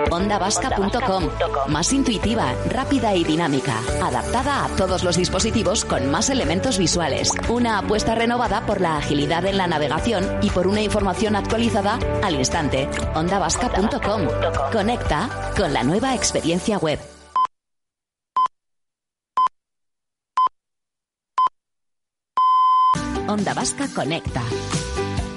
ondavasca.com. Más intuitiva, rápida y dinámica. Adaptada a todos los dispositivos con más elementos visuales. Una apuesta renovada por la agilidad en la navegación y por una información actualizada al instante. ondavasca.com. Conecta con la nueva experiencia web. Onda Vasca conecta.